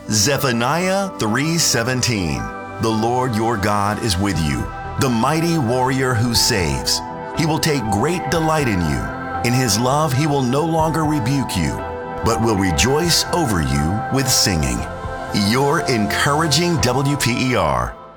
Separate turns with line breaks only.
Zephaniah 3:17. The Lord your God is with you, the mighty warrior who saves. He will take great delight in you. In his love he will no longer rebuke you, but will rejoice over you with singing. Your encouraging WPER.